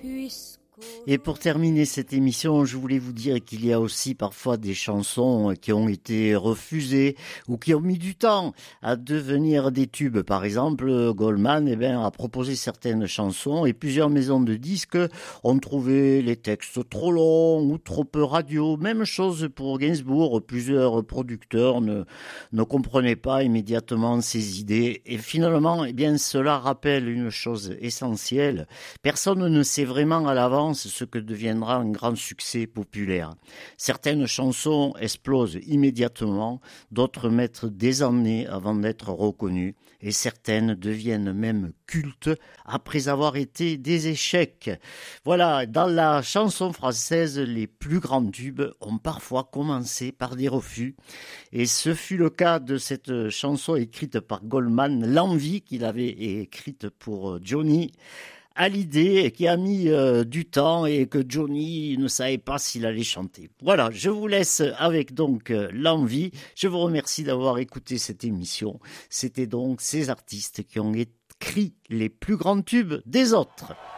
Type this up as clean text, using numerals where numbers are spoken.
Et pour terminer cette émission, je voulais vous dire qu'il y a aussi parfois des chansons qui ont été refusées ou qui ont mis du temps à devenir des tubes. Par exemple, Goldman a proposé certaines chansons et plusieurs maisons de disques ont trouvé les textes trop longs ou trop peu radio. Même chose pour Gainsbourg, plusieurs producteurs ne comprenaient pas immédiatement ses idées. Et finalement, cela rappelle une chose essentielle. Personne ne sait vraiment à l'avance ce que deviendra un grand succès populaire. Certaines chansons explosent immédiatement, d'autres mettent des années avant d'être reconnues, et certaines deviennent même cultes après avoir été des échecs. Voilà, dans la chanson française, les plus grands tubes ont parfois commencé par des refus, et ce fut le cas de cette chanson écrite par Goldman, L'Envie, qu'il avait écrite pour Johnny Hallyday, qui a mis du temps et que Johnny ne savait pas s'il allait chanter. Voilà, je vous laisse avec donc L'Envie. Je vous remercie d'avoir écouté cette émission. C'était donc ces artistes qui ont écrit les plus grands tubes des autres.